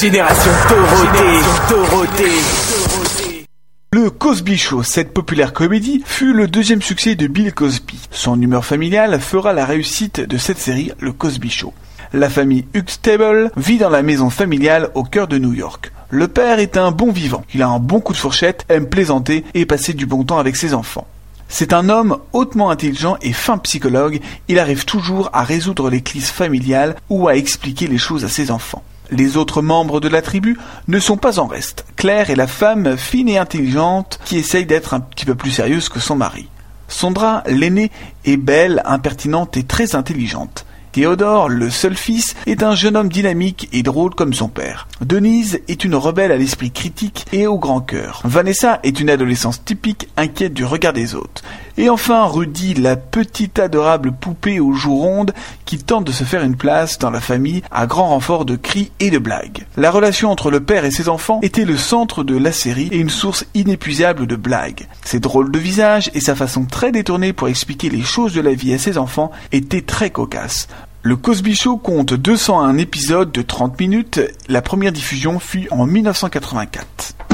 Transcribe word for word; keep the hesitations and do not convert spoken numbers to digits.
Génération Dorothée. Dorothée. Le Cosby Show, cette populaire comédie, fut le deuxième succès de Bill Cosby. Son humeur familiale fera la réussite de cette série, le Cosby Show. La famille Huxtable vit dans la maison familiale au cœur de New York. Le père est un bon vivant, il a un bon coup de fourchette, aime plaisanter et passer du bon temps avec ses enfants. C'est un homme hautement intelligent et fin psychologue, il arrive toujours à résoudre les crises familiales ou à expliquer les choses à ses enfants. Les autres membres de la tribu ne sont pas en reste. Claire est la femme fine et intelligente qui essaye d'être un petit peu plus sérieuse que son mari. Sondra, l'aînée, est belle, impertinente et très intelligente. Théodore, le seul fils, est un jeune homme dynamique et drôle comme son père. Denise est une rebelle à l'esprit critique et au grand cœur. Vanessa est une adolescente typique, inquiète du regard des autres. Et enfin Rudy, la petite adorable poupée aux joues rondes qui tente de se faire une place dans la famille à grand renfort de cris et de blagues. La relation entre le père et ses enfants était le centre de la série et une source inépuisable de blagues. Ses drôles de visages et sa façon très détournée pour expliquer les choses de la vie à ses enfants étaient très cocasses. Le Cosby Show compte deux cent un épisodes de trente minutes. La première diffusion fut en mille neuf cent quatre-vingt-quatre.